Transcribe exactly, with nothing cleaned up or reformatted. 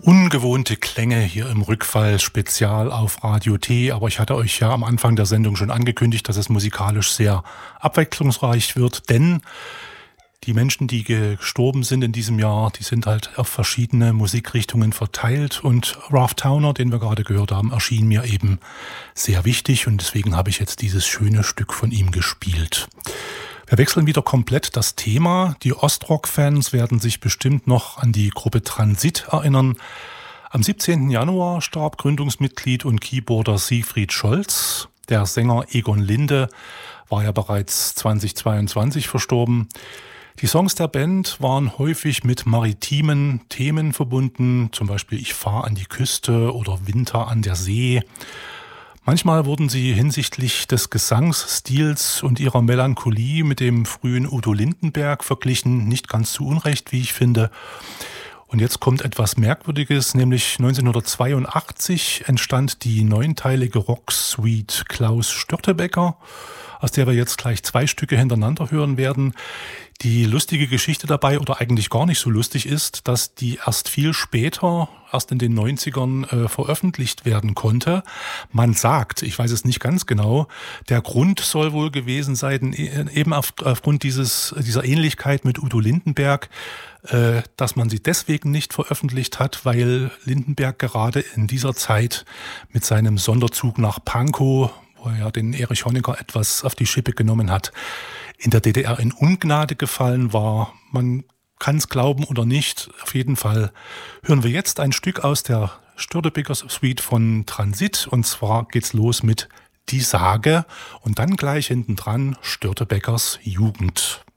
Ungewohnte Klänge hier im Rückfall, spezial auf Radio T. Aber ich hatte euch ja am Anfang der Sendung schon angekündigt, dass es musikalisch sehr abwechslungsreich wird, denn die Menschen, die gestorben sind in diesem Jahr, die sind halt auf verschiedene Musikrichtungen verteilt. Und Ralph Towner, den wir gerade gehört haben, erschien mir eben sehr wichtig. Und deswegen habe ich jetzt dieses schöne Stück von ihm gespielt. Wir wechseln wieder komplett das Thema. Die Ostrock-Fans werden sich bestimmt noch an die Gruppe Transit erinnern. Am siebzehnten Januar starb Gründungsmitglied und Keyboarder Siegfried Scholz. Der Sänger Egon Linde war ja bereits zweitausendzweiundzwanzig verstorben. Die Songs der Band waren häufig mit maritimen Themen verbunden, zum Beispiel Ich fahr an die Küste oder Winter an der See. Manchmal wurden sie hinsichtlich des Gesangsstils und ihrer Melancholie mit dem frühen Udo Lindenberg verglichen, nicht ganz zu Unrecht, wie ich finde. Und jetzt kommt etwas Merkwürdiges, nämlich neunzehnhundertzweiundachtzig entstand die neunteilige Rocksuite Klaus Störtebeker, aus der wir jetzt gleich zwei Stücke hintereinander hören werden. Die lustige Geschichte dabei, oder eigentlich gar nicht so lustig, ist, dass die erst viel später, erst in den neunzigern, äh, veröffentlicht werden konnte. Man sagt, ich weiß es nicht ganz genau, der Grund soll wohl gewesen sein, eben auf, aufgrund dieses, dieser Ähnlichkeit mit Udo Lindenberg, äh, dass man sie deswegen nicht veröffentlicht hat, weil Lindenberg gerade in dieser Zeit mit seinem Sonderzug nach Pankow, wo er ja den Erich Honecker etwas auf die Schippe genommen hat, in der D D R in Ungnade gefallen war. Man kann es glauben oder nicht. Auf jeden Fall hören wir jetzt ein Stück aus der Störtebeker Suite von Transit. Und zwar geht's los mit Die Sage und dann gleich hintendran Störtebekers Jugend.